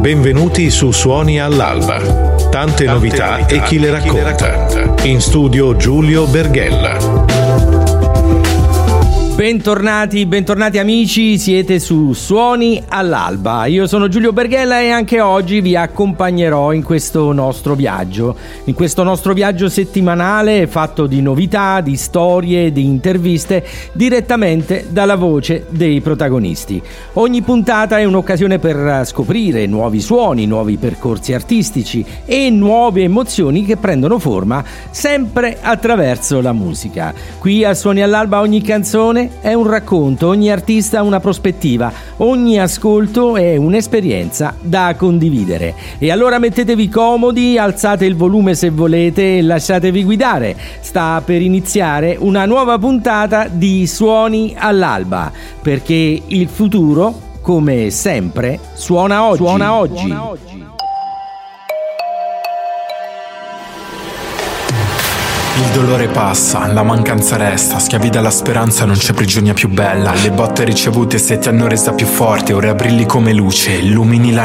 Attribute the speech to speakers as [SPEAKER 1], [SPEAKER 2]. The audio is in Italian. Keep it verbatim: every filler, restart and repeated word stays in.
[SPEAKER 1] Benvenuti su Suoni all'Alba. Tante, Tante novità, novità e chi le racconta. In studio Giulio Berghella.
[SPEAKER 2] Bentornati, bentornati amici, siete su Suoni all'Alba. Io sono Giulio Berghella e anche oggi vi accompagnerò in questo nostro viaggio, in questo nostro viaggio settimanale fatto di novità, di storie, di interviste direttamente dalla voce dei protagonisti. Ogni puntata è un'occasione per scoprire nuovi suoni, nuovi percorsi artistici e nuove emozioni che prendono forma sempre attraverso la musica. Qui a Suoni all'Alba ogni canzone è un racconto, ogni artista ha una prospettiva, ogni ascolto è un'esperienza da condividere. E allora mettetevi comodi, alzate il volume se volete e lasciatevi guidare. Sta per iniziare una nuova puntata di Suoni all'Alba, perché il futuro, come sempre, suona oggi. Suona oggi. Suona oggi.
[SPEAKER 3] Il dolore passa, la mancanza resta, schiavi dalla speranza, non c'è prigionia più bella. Le botte ricevute se ti hanno resa più forte, ora brilli come luce, illumini la